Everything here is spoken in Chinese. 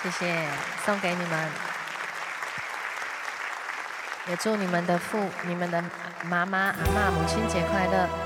谢谢，送给你们，也祝你们的妈妈、阿嬷母亲节快乐。